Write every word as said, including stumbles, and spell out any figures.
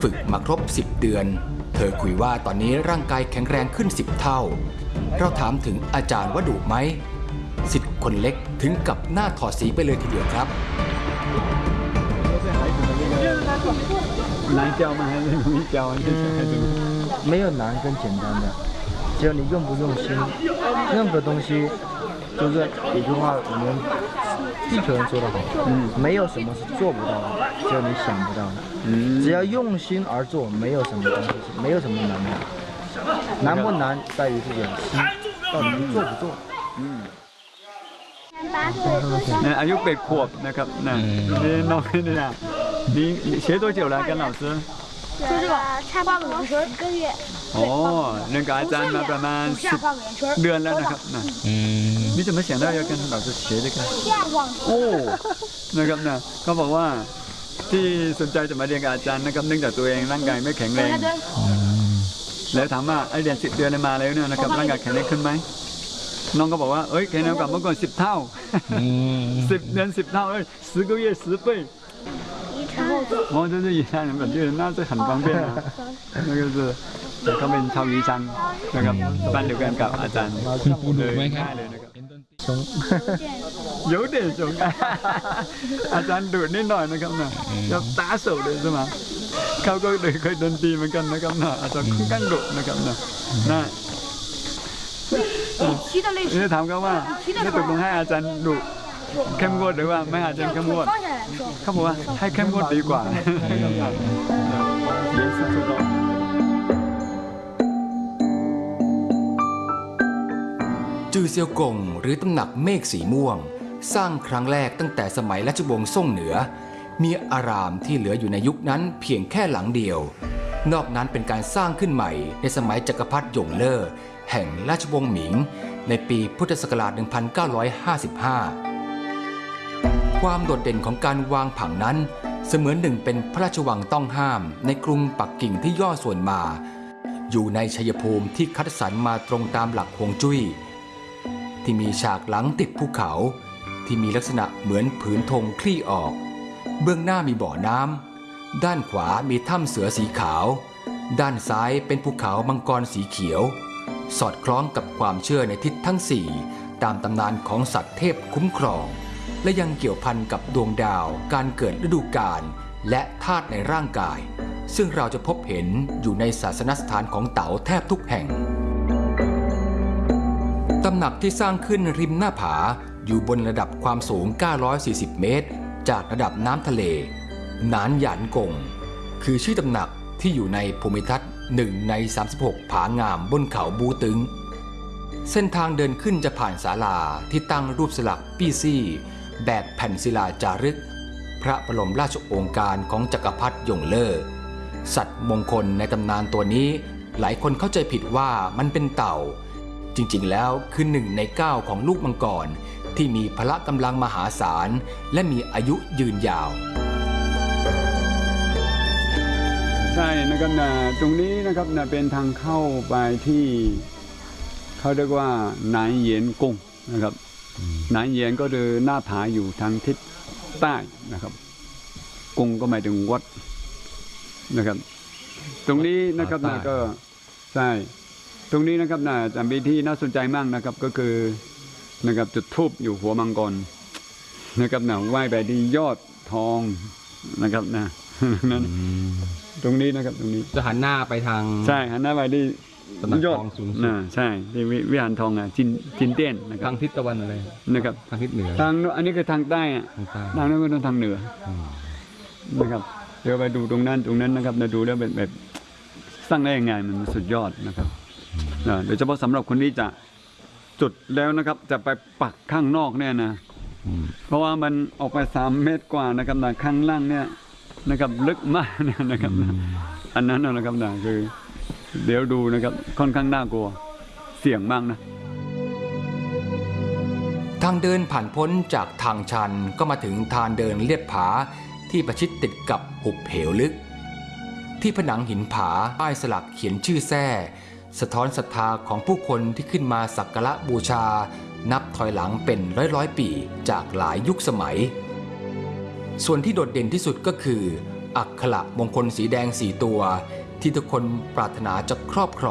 ฝึกมาครบสิบเดือนเธอคุยว่าตอนนี้ร่างกายแข็งแรงขึ้นสิบเท่าเราถามถึงอาจารย์ว่าดุไหมศิษย์คนเล็กถึงกับหน้าถอดสีไปเลยทีเดียวครับ难教吗？还是容易教？嗯， 没有难跟简单的，只要你用不用心，任何东西就是有句话，我们地球人说得好，嗯，没有什么是做不到的，只有你想不到的。嗯，只要用心而做，没有什么东西，没有什么难的。难不难在于自己的心，到底做不做。嗯。 那อายุแปดขวบนะครับนะนี่น้องนี่นะ你学多久了跟老师就这个差半个圆圈一个月哦那个อาจารย์มาประมาณสิบเดือนแล้วนะครับนะนี่จะไม่เสียงได้ยังกันเราจะเชียร์ด้วยกันโอ้นะครับนะเขาบอกว่าที่สนใจจะมาเรียนกับอาจารย์นะครับเนื่องจากตัวเองร่างกายไม่แข็งแรงแล้วถามว่าไอเรียนสิบเดือนมาแล้วเนี่ยนะครับร่างกายแข็งแรงขึ้นไหมน้องก็บอกว่าเอ้ยแข็งแรงกว่าเมื่อก่อนสิบเท่าสิบเดือนสิบเท่าเลย十个月十倍哦这是宜山人本地人那是很方便啊那个是เขาเป็นชาว宜山นะครับบ้านเดียวกันกับอาจารย์คุณครูดุไหมครับ有点凶อาจารย์ดุนิดหน่อยนะครับนะจะตาโสดเลยใช่ไหมเขาก็เคยดนตรีเหมือนกันนะครับนะอาจารย์ค่อนข้างดุนะครับนะนะนี่ถามเขาว่านี่ตกลงให้อาจารย์ดุเข้มงวดหรือว่าไม่อาจารย์เข้มงวดเขาบอกว่าให้เข้มงวดดีกว่าจือเซียวกงหรือตำหนักเมฆสีม่วงสร้างครั้งแรกตั้งแต่สมัยราชวงศ์ซ่งเหนือมีอารามที่เหลืออยู่ในยุคนั้นเพียงแค่หลังเดียวนอกนั้นเป็นการสร้างขึ้นใหม่ในสมัยจักรพรรดิหยงเล่อแห่งราชวงศ์หมิงในปีพุทธศักราช หนึ่งพันเก้าร้อยห้าสิบห้า ความโดดเด่นของการวางผังนั้นเสมือนหนึ่งเป็นพระราชวังต้องห้ามในกรุงปักกิ่งที่ย่อส่วนมาอยู่ในชัยภูมิที่คัดสรรมาตรงตามหลักฮวงจุ้ยที่มีฉากหลังติดภูเขาที่มีลักษณะเหมือนผืนธงคลี่ออกเบื้องหน้ามีบ่อน้ำด้านขวามีถ้ำเสือสีขาวด้านซ้ายเป็นภูเขามังกรสีเขียวสอดคล้องกับความเชื่อในทิศทั้งสี่ตามตำนานของสัตว์เทพคุ้มครองและยังเกี่ยวพันกับดวงดาวการเกิดฤดูกาลและธาตุในร่างกายซึ่งเราจะพบเห็นอยู่ในศาสนสถานของเต๋าแทบทุกแห่งตำหนักที่สร้างขึ้นริมหน้าผาอยู่บนระดับความสูงเก้าร้อยสี่สิบเมตรจากระดับน้ำทะเลหนานหยานกงคือชื่อตำหนักที่อยู่ในภูมิทัศน์หนึ่งในสามสิบหกผางามบนเขาบูตึงเส้นทางเดินขึ้นจะผ่านศาลาที่ตั้งรูปสลักปี้ซี่แบบแผ่นศิลาจารึกพระบรมราชโองการของจักรพรรดิหยงเล่อสัตว์มงคลในตำนานตัวนี้หลายคนเข้าใจผิดว่ามันเป็นเต่าจริงๆแล้วคือหนึ่งในเก้าของลูกมังกรที่มีพละกำลังมหาศาลและมีอายุยืนยาวใช่นะครับนะตรงนี้นะครับนะเป็นทางเข้าไปที่เขาเรียกว่าหนานเหยียนกงนะครับหนานเหยียนก็คือหน้าผาอยู่ทางทิศใต้นะครับกงก็หมายถึงวัดนะครับตรงนี้นะครับนะก็ใช่ตรงนี้นะครับนะจะมีที่น่าสนใจมากนะครับก็คือนะครับจุดธูปอยู่หัวมังกรนะครับนะไหว้ไปที่ยอดทองนะครับนะนั้นตรงนี้นะครับตรงนี้จะหันหน้าไปทางใช่หันหน้าไปที่ยอดทองสูงสุดใช่ที่วิหารทองอ่ะจินจินเตี้ยนนะครับทางทิศตะวันอะไรนะครับทางทิศเหนือทางอันนี้คือทางใต้อ่ะทางนั้นก็ต้องทางเหนือนะครับเดี๋ยวไปดูตรงนั้นตรงนั้นนะครับเราดูแล้วแบบแบบสร้างได้ยังไงมันสุดยอดนะครับโดยเฉพาะสำหรับคนที่จะจุดแล้วนะครับจะไปปักข้างนอกเนี่ยนะเพราะว่ามันออกไปสามเมตรกว่านะครับแต่ข้างล่างเนี่ยนะครับลึกมากเนี่ยนะครับอันนั้นนะครับนะคือเดี๋ยวดูนะครับค่อนข้างน่ากลัวเสี่ยงมากนะทางเดินผ่านพ้นจากทางชันก็มาถึงทางเดินเลียบผาที่ประชิดติดกับหุบเหวลึกที่ผนังหินผาป้ายสลักเขียนชื่อแท้สะท้อนศรัทธาของผู้คนที่ขึ้นมาสักการะบูชานับถอยหลังเป็นร้อยร้อยปีจากหลายยุคสมัยส่วนที่โดดเด่นที่สุดก็คืออักขระมงคลสีแดงสี่ตัวที่ทุกคนปรารถนาจะครอบครอง